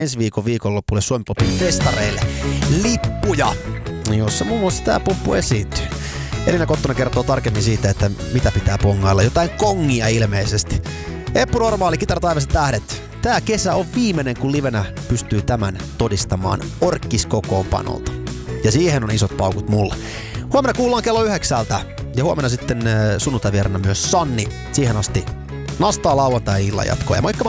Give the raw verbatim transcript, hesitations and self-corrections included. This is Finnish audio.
ensi viikon viikonloppuille Suomi Popin festareille lippuja, jossa muun muassa tää pumppu esiintyy. Elina Kottonen kertoo tarkemmin siitä, että mitä pitää pongailla. Jotain kongia ilmeisesti. Eppu Normaali, Kitara Taivasta tähdet. Tää kesä on viimeinen, kun livenä pystyy tämän todistamaan Orkkis-kokoonpanolta. Ja siihen on isot paukut mulla. Huomenna kuullaan kello yhdeksältä. Ja huomenna sitten sunnuntai-vieränä myös Sanni. Siihen asti nastaa lauantai-illan jatkoa. Ja moikka moi!